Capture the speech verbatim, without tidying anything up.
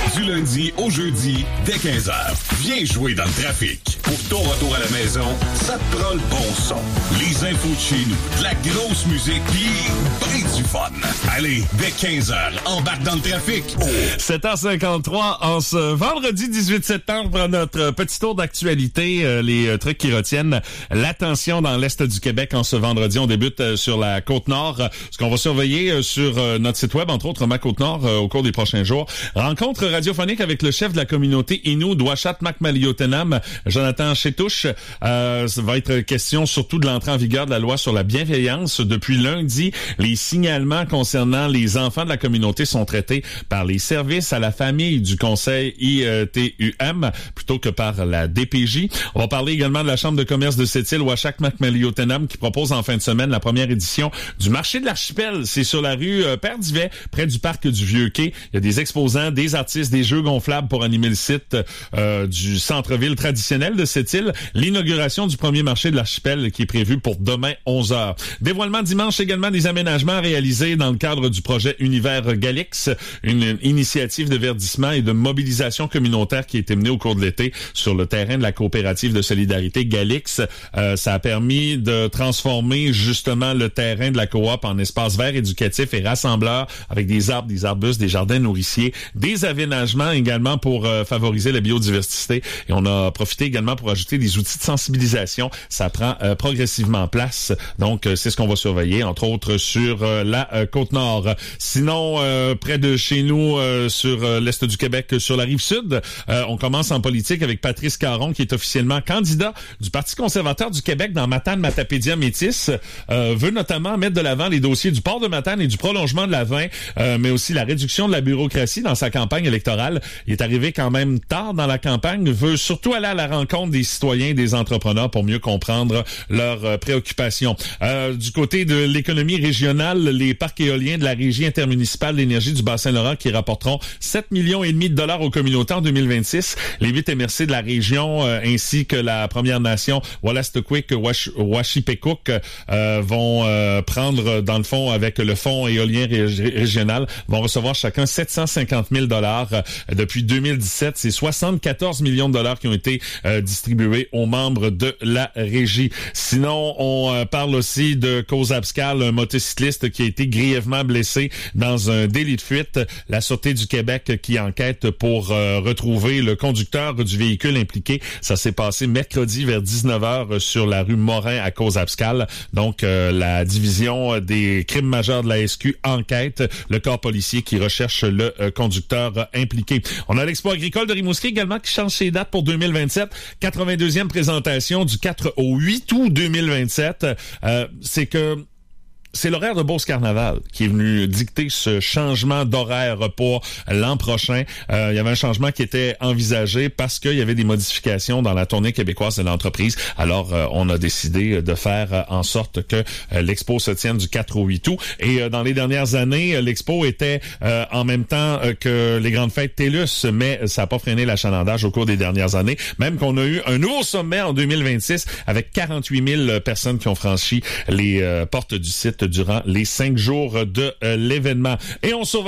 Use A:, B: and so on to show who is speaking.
A: Du lundi au jeudi, dès quinze heures. Viens jouer dans le trafic. Pour ton retour à la maison, ça te prend le bon son. Les infos de chez nous, de la grosse musique, pis ben du fun. Allez, dès quinze heures, embarque dans le trafic. Oh.
B: sept heures cinquante-trois, en ce vendredi dix-huit septembre, notre petit tour d'actualité, euh, les euh, trucs qui retiennent l'attention dans l'Est du Québec en ce vendredi. On débute euh, sur la Côte-Nord, euh, ce qu'on va surveiller euh, sur euh, notre site web, entre autres ma Côte-Nord, euh, au cours des prochains jours. Rencontre radiophonique avec le chef de la communauté Innu d'Ouachat Makmaliotenam, Jonathan Chétouche. Euh, ça va être question surtout de l'entrée en vigueur de la loi sur la bienveillance. Depuis lundi, les signalements concernant les enfants de la communauté sont traités par les services à la famille du Conseil I T U M plutôt que par la D P J. On va parler également de la Chambre de commerce de cette île, Ouachat Makmaliotenam, qui propose en fin de semaine la première édition du marché de l'archipel. C'est sur la rue euh, Père-Divet, près du parc du Vieux-Quai. Il y a des exposants, des artistes, des jeux gonflables pour animer le site euh, du centre-ville traditionnel de cette île. L'inauguration du premier marché de l'archipel qui est prévu pour demain onze heures. Dévoilement dimanche également des aménagements réalisés dans le cadre du projet Univers Galix, une initiative de verdissement et de mobilisation communautaire qui a été menée au cours de l'été sur le terrain de la coopérative de solidarité Galix. Euh, ça a permis de transformer justement le terrain de la coop en espace vert éducatif et rassembleur avec des arbres, des arbustes, des jardins nourriciers, des aménagements également pour euh, favoriser la biodiversité. Et on a profité également pour ajouter des outils de sensibilisation. Ça prend euh, progressivement place. Donc, euh, c'est ce qu'on va surveiller, entre autres, sur euh, la euh, Côte-Nord. Sinon, euh, près de chez nous, euh, sur euh, l'Est du Québec, sur la Rive-Sud, euh, on commence en politique avec Patrice Caron, qui est officiellement candidat du Parti conservateur du Québec dans Matane-Matapédia-Métis. Euh, veut notamment mettre de l'avant les dossiers du port de Matane et du prolongement de la vingt, euh, mais aussi la réduction de la bureaucratie dans sa campagne électorale. Il est arrivé quand même tard dans la campagne, veut surtout aller à la rencontre des citoyens et des entrepreneurs pour mieux comprendre leurs euh, préoccupations. Euh, du côté de l'économie régionale, les parcs éoliens de la Régie intermunicipale d'énergie du Bas-Saint-Laurent qui rapporteront sept millions et demi de dollars aux communautés en deux mille vingt-six. Les huit M R C de la région euh, ainsi que la Première Nation Wolastoqiyik Wash- Washipekuk euh, vont euh, prendre dans le fond avec le fonds éolien ré- régional, vont recevoir chacun sept cent cinquante mille dollars. Depuis deux mille dix-sept, c'est soixante-quatorze millions de dollars qui ont été euh, distribués aux membres de la régie. Sinon, on euh, parle aussi de cause abscale, un motocycliste qui a été grièvement blessé dans un délit de fuite. La Sûreté du Québec qui enquête pour euh, retrouver le conducteur du véhicule impliqué. Ça s'est passé mercredi vers dix-neuf heures sur la rue Morin à cause abscale. Donc, euh, la division des crimes majeurs de la S Q enquête le corps policier qui recherche le euh, conducteur impliqué. On a l'Expo agricole de Rimouski également qui change ses dates pour deux mille vingt-sept. quatre-vingt-deuxième présentation du quatre au huit août deux mille vingt-sept. Euh, c'est que c'est l'horaire de Beauce Carnaval qui est venu dicter ce changement d'horaire pour l'an prochain. Euh, il y avait un changement qui était envisagé parce qu'il y avait des modifications dans la tournée québécoise de l'entreprise. Alors, euh, on a décidé de faire en sorte que euh, l'expo se tienne du quatre au huit août. Et euh, dans les dernières années, l'expo était euh, en même temps euh, que les grandes fêtes TELUS, mais ça n'a pas freiné l'achalandage au cours des dernières années. Même qu'on a eu un nouveau sommet en deux mille vingt-six avec quarante-huit mille personnes qui ont franchi les euh, portes du site durant les cinq jours de euh, l'événement. Et on surveille